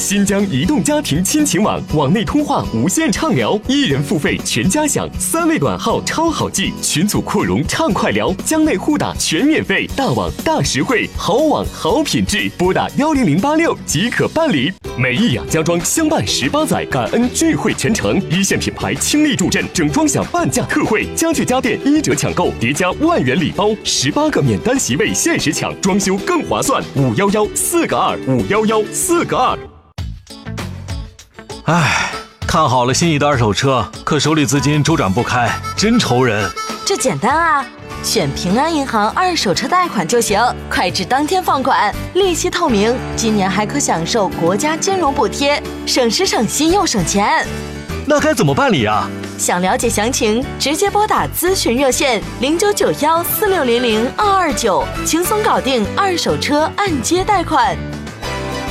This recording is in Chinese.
新疆移动家庭亲情网，网内通话无限畅聊，1人付费全家享，3位短号超好记，群组扩容畅快聊，疆内互打全免费，大网大实惠，好网好品质，拨打10086即可办理。美益雅家装相伴18载，感恩聚会全程，一线品牌倾力助阵，整装享半价特惠，家具家电1折抢购，叠加1万元礼包，18个免单席位限时抢，装修更划算。511-4个2，511-4个2。 唉，看好了心仪的二手车，可手里资金周转不开，真愁人。 这简单啊，选平安银行二手车贷款就行，快至当天放款，利息透明，今年还可享受国家金融补贴，省时省心又省钱。 那该怎么办理啊？ 想了解详情，直接拨打咨询热线09914600-229，轻松搞定二手车按揭贷款。